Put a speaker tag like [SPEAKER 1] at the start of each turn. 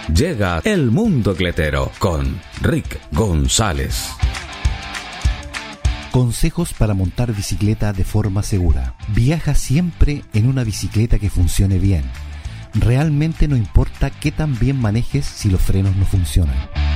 [SPEAKER 1] Llega El Mundo Cletero con Rick González.
[SPEAKER 2] Consejos para montar bicicleta de forma segura. Viaja siempre en una bicicleta que funcione bien. Realmente no importa qué tan bien manejes si los frenos no funcionan.